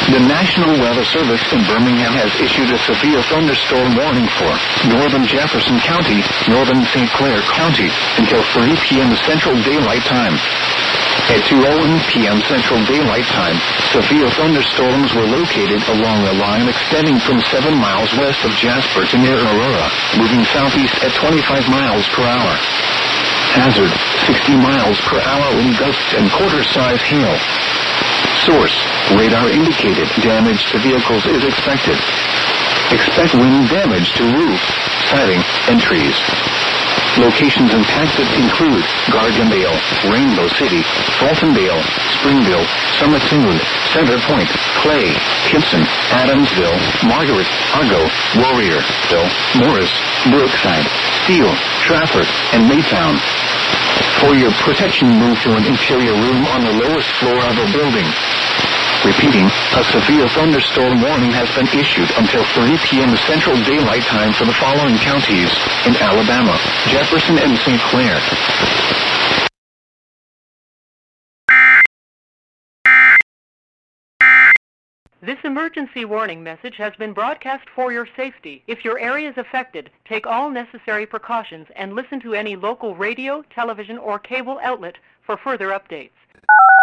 The National Weather Service in Birmingham has issued a severe thunderstorm warning for northern Jefferson County, northern St. Clair County, until 3 p.m. Central Daylight Time. At 2:01 p.m. Central Daylight Time, severe thunderstorms were located along a line extending from 7 miles west of Jasper to near Aurora, moving southeast at 25 miles per hour. Hazard, 60 miles per hour wind gusts and quarter-size hail. Source, radar indicated damage to vehicles is expected. Expect wind damage to roof, siding, and trees. Locations impacted include Gardendale, Rainbow City, Fultondale, Springville, Summitswood, Center Point, Clay, Gibson, Adamsville, Margaret, Argo, Warriorville, Morris, Brookside, Steele, Trafford, and Maytown. For your protection, move to an interior room on the lowest floor of a building. Repeating, a severe thunderstorm warning has been issued until 3 p.m. Central Daylight Time for the following counties in Alabama, Jefferson, and St. Clair. This emergency warning message has been broadcast for your safety. If your area is affected, take all necessary precautions and listen to any local radio, television, or cable outlet for further updates.